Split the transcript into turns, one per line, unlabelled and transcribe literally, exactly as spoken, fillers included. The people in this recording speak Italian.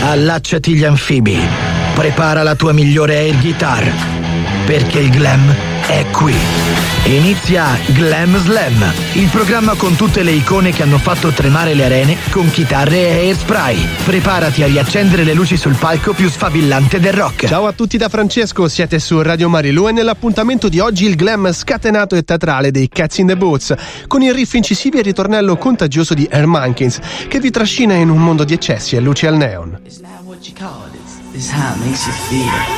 Allacciati gli anfibi, prepara la tua migliore air guitar, perché il glam è qui. Inizia Glam Slam, il programma con tutte le icone che hanno fatto tremare le arene con chitarre e hairspray. Preparati a riaccendere le luci sul palco più sfavillante del rock.
Ciao a tutti da Francesco, siete su Radio Marilu e nell'appuntamento di oggi il glam scatenato e teatrale dei Cats in the Boots, con il riff incisivi e il ritornello contagioso di Air Mankins, che vi trascina in un mondo di eccessi e luci al neon.
Is that what you call it? Is how it makes you feel.